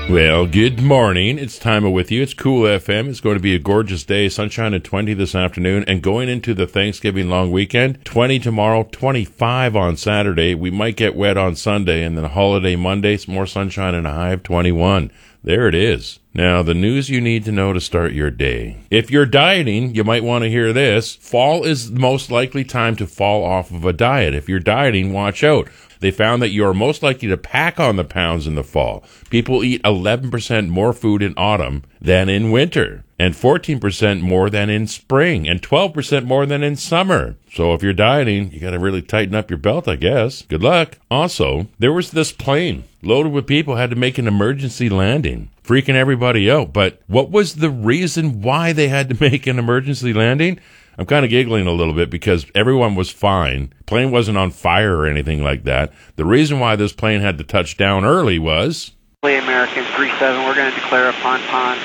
Well, good morning. It's Timo with you. It's Cool FM. It's going to be a gorgeous day. Sunshine at 20 this afternoon. And going into the Thanksgiving long weekend, 20 tomorrow, 25 on Saturday. We might get wet on Sunday. And then holiday Monday, some more sunshine and a high of 21. There it is. Now, the news you need to know to start your day. If you're dieting, you might want to hear this. Fall is the most likely time to fall off of a diet. If you're dieting, watch out. They found that you are most likely to pack on the pounds in the fall. People eat 11% more food in autumn than in winter, and 14% more than in spring, and 12% more than in summer. So if you're dieting, you got to really tighten up your belt, I guess. Good luck. Also, there was this plane loaded with people had to make an emergency landing, freaking everybody out. But what was the reason why they had to make an emergency landing? I'm kind of giggling a little bit because everyone was fine. Plane wasn't on fire or anything like that. The reason why this plane had to touch down early was... American 37, we're going to declare a pon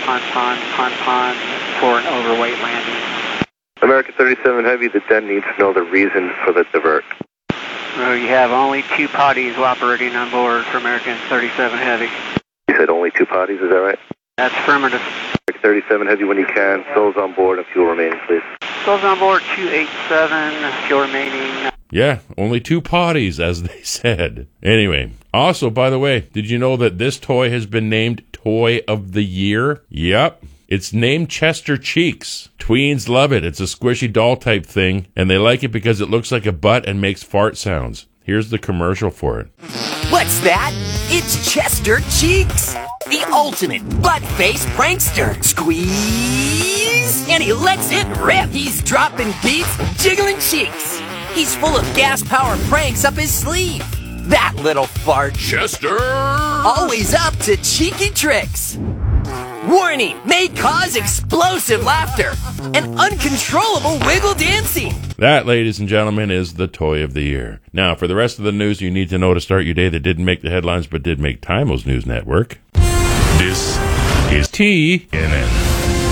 for an overweight landing. American 37 Heavy, the den needs to know the reason for the divert. Well, you have only two potties operating on board for American 37 Heavy. You said only two potties, is that right? That's affirmative. American 37 Heavy, when you can, souls on board and fuel remaining, please. Souls on board 287, fuel remaining. Yeah, only two potties, as they said. Anyway, also, by the way, did you know that this toy has been named Toy of the Year? Yep. It's named Chester Cheeks. Tweens love it. It's a squishy doll type thing, and they like it because it looks like a butt and makes fart sounds. Here's the commercial for it. What's that? It's Chester Cheeks, the ultimate butt-faced prankster. Squeeze, and he lets it rip. He's dropping beats, jiggling cheeks. He's full of gas-powered pranks up his sleeve. That little fart. Chester! Always up to cheeky tricks. Warning, may cause explosive laughter and uncontrollable wiggle dancing. That, ladies and gentlemen, is the Toy of the Year. Now, for the rest of the news you need to know to start your day that didn't make the headlines but did make Timo's News Network. This is TNN.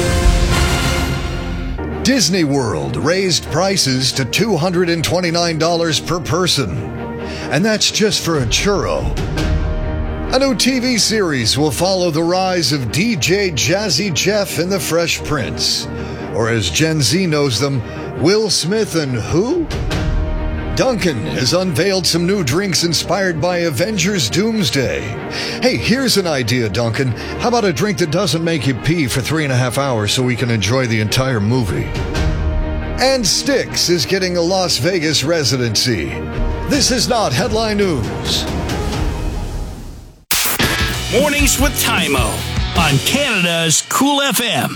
Disney World raised prices to $229 per person. And that's just for a churro. A new TV series will follow the rise of DJ Jazzy Jeff and the Fresh Prince. Or as Gen Z knows them, Will Smith and who? Dunkin' has unveiled some new drinks inspired by Avengers Doomsday. Hey, here's an idea, Dunkin'. How about a drink that doesn't make you pee for 3.5 hours so we can enjoy the entire movie? And Styx is getting a Las Vegas residency. This is not Headline News. Mornings with Timo on Canada's Cool FM.